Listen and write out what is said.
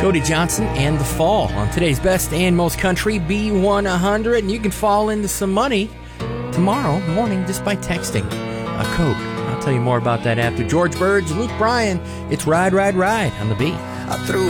Cody Johnson and The Fall on today's Best and Most Country B100. And you can fall into some money tomorrow morning just by texting a code. I'll tell you more about that after George Burge, Luke Bryan. It's Ride, Ride, Ride on the B. I threw